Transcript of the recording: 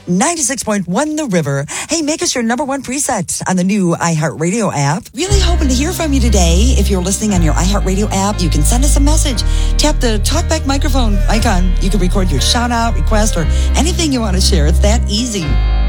96.1 The River. Hey, make us your number one preset on the new iHeartRadio app. Really hoping to hear from you today. If you're listening on your iHeartRadio app, you can send us a message. Tap the talkback microphone icon. You can record your shout out, request, or anything you want to share. It's that easy.